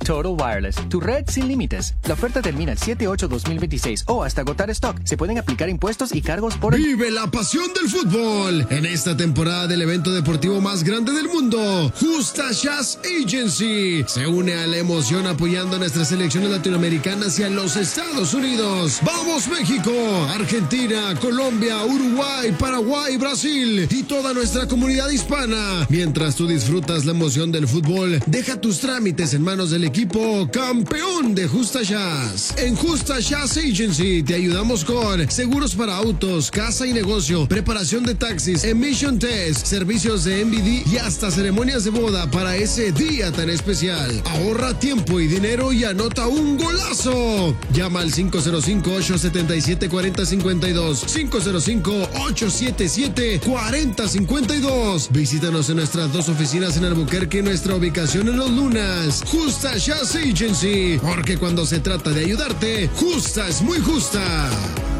Total Wireless, tu red sin límites. La oferta termina el 7/8/2026 o hasta agotar stock. Se pueden aplicar impuestos y cargos por... Vive la pasión del fútbol en esta temporada del evento deportivo más grande del mundo. Justa Jazz Agency se une a la emoción apoyando a nuestras selecciones latinoamericanas y a los Estados Unidos. ¡Vamos México, Argentina, Colombia, Uruguay, Paraguay, Brasil y toda nuestra comunidad hispana! Mientras tú disfrutas la emoción del fútbol, deja tus trámites en manos del equipo campeón de Justa Jazz. En Justa Jazz Agency te ayudamos con seguros para autos, casa y negocio, preparación de taxis, emission test, servicios de MVD y hasta ceremonias de boda para ese día tan especial. Ahorra tiempo y dinero y anota un golazo. Llama al 505-877-4052. 505-877-4052. Visítanos en nuestras dos oficinas en Albuquerque y nuestra ubicación en Los Lunas. Justa Jazz Agency, porque cuando se trata de ayudarte, justa es muy justa.